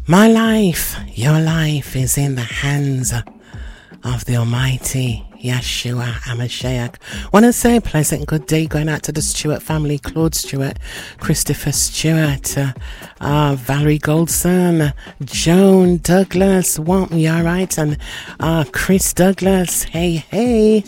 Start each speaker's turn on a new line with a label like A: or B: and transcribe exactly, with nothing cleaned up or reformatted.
A: My life, your life is in the hands of the Almighty Yeshua HaMashiach. Want to say pleasant good day going out to the Stewart family, Claude Stewart, Christopher Stewart, uh, uh, Valerie Goldson, Joan Douglas, want me alright, and uh, Chris Douglas, hey hey.